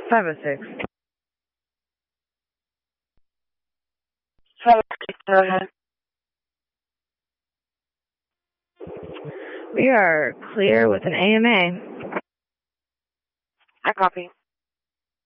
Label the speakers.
Speaker 1: 506.
Speaker 2: 506, go ahead.
Speaker 1: We are clear with an AMA.
Speaker 2: I copy.